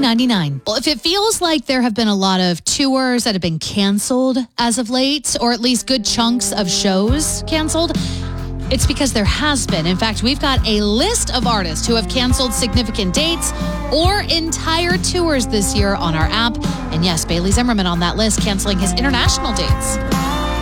$29.99. Well, if it feels like there have been a lot of tours that have been canceled as of late, or at least good chunks of shows canceled, it's because there has been. In fact, we've got a list of artists who have canceled significant dates or entire tours this year on our app. And yes, Bailey Zimmerman on that list, canceling his international dates.